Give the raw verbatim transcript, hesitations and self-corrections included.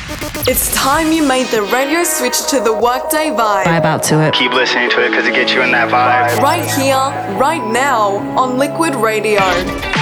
It's time you made the radio switch to the workday vibe. Vibe out to it. Keep listening to it because it gets you in that vibe. Right here, right now, on Liquid Radio.